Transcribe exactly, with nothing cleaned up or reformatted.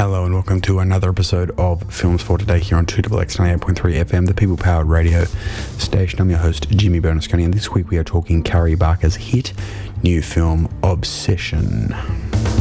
Hello and welcome to another episode of Films for Today here on two X X ninety-eight point three F M, the people-powered radio station. I'm your host, Jimmy Bernasconi, and this week we are talking Carrie Barker's hit new film, Obsession.